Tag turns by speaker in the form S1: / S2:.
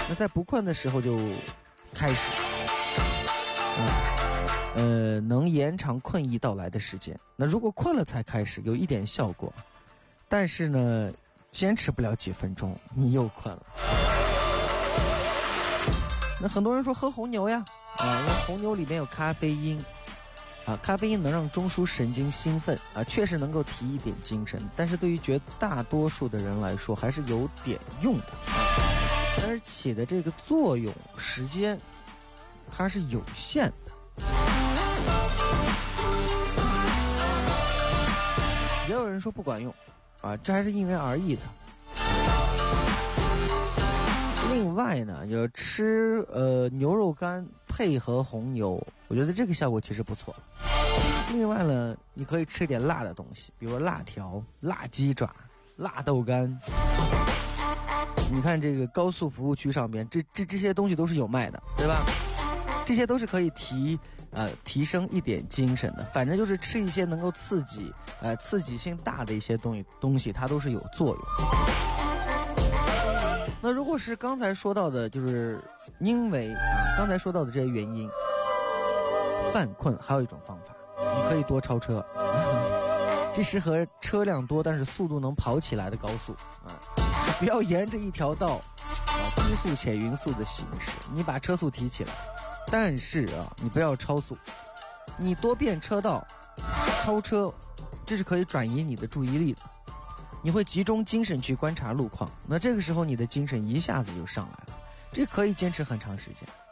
S1: 那在不困的时候就开始，能延长困意到来的时间。那如果困了才开始，有一点效果，但是呢，坚持不了几分钟，你又困了。那很多人说喝红牛呀，因为红牛里面有咖啡因，咖啡因能让中枢神经兴奋，确实能够提一点精神，但是对于绝大多数的人来说还是有点用的，但是起的这个作用时间它是有限的。也有人说不管用，这还是因人而异的。另外呢，就吃牛肉干配合红牛，我觉得这个效果其实不错。另外呢，你可以吃一点辣的东西，比如辣条、辣鸡爪、辣豆干。你看这个高速服务区上边，这些东西都是有卖的，对吧？这些都是可以提升一点精神的。反正就是吃一些能够刺激性大的一些东西，它都是有作用。那如果是刚才说到的，就是因为刚才说到的这些原因犯困，还有一种方法，你可以多超车。这适合车辆多但是速度能跑起来的高速不要沿着一条道低速且匀速的行驶，你把车速提起来，但是你不要超速。你多变车道超车，这是可以转移你的注意力的，你会集中精神去观察路况，那这个时候你的精神一下子就上来了，这可以坚持很长时间。